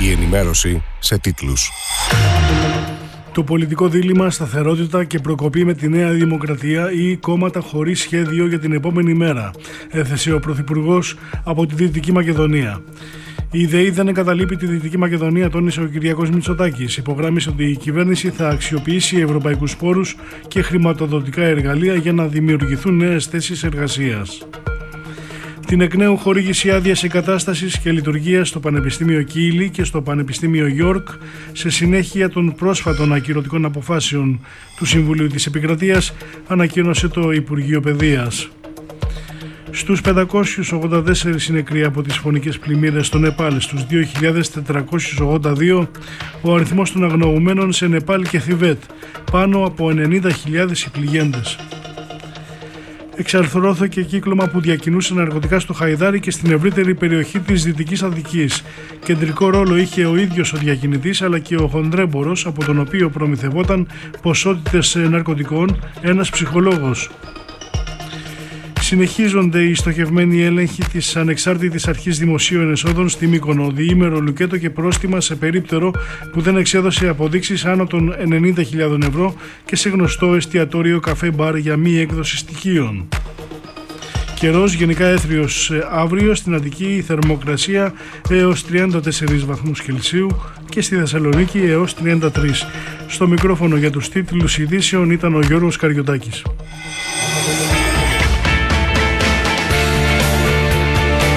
Η ενημέρωση σε τίτλους. Το πολιτικό δίλημμα, σταθερότητα και προκοπή με τη Νέα Δημοκρατία ή κόμματα χωρίς σχέδιο για την επόμενη μέρα, έθεσε ο Πρωθυπουργός από τη Δυτική Μακεδονία. Η ΔΕΗ δεν εγκαταλείπει τη Δυτική Μακεδονία, τόνισε ο Κυριάκος Μητσοτάκης. Υπογράμμισε ότι η κυβέρνηση θα αξιοποιήσει ευρωπαϊκούς πόρους και χρηματοδοτικά εργαλεία για να δημιουργηθούν νέες θέσεις εργασίας. Την εκ νέου χορήγηση άδειας εγκατάστασης και λειτουργίας στο Πανεπιστήμιο Κίλι και στο Πανεπιστήμιο Γιόρκ σε συνέχεια των πρόσφατων ακυρωτικών αποφάσεων του Συμβουλίου της Επικρατείας, ανακοίνωσε το Υπουργείο Παιδείας. Στους 584 νεκροί από τις φωνικές πλημμύρες στο Νεπάλ, στους 2.482 ο αριθμός των αγνοωμένων σε Νεπάλ και Θιβέτ, πάνω από 90.000 οι πληγέντες. Εξαρθρώθηκε κύκλωμα που διακινούσε ναρκωτικά στο Χαϊδάρι και στην ευρύτερη περιοχή της Δυτικής Αττικής. Κεντρικό ρόλο είχε ο ίδιος ο διακινητής αλλά και ο χονδρέμπορος, από τον οποίο προμηθευόταν ποσότητες ναρκωτικών ένας ψυχολόγος. Συνεχίζονται οι στοχευμένοι έλεγχοι της Ανεξάρτητης Αρχής Δημοσίων Εσόδων στη Μύκονο, διήμερο λουκέτο και πρόστιμα σε περίπτερο που δεν εξέδωσε αποδείξεις άνω των 90.000 ευρώ και σε γνωστό εστιατόριο καφέ μπαρ για μη έκδοση στοιχείων. Καιρός γενικά έθριος αύριο, στην Αττική η θερμοκρασία έως 34 βαθμούς Κελσίου και στη Θεσσαλονίκη έως 33. Στο μικρόφωνο για τους τίτλους ειδήσεων ήταν ο Γιώργος Καριωτάκης.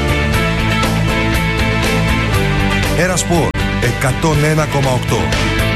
Era Sport 101,8.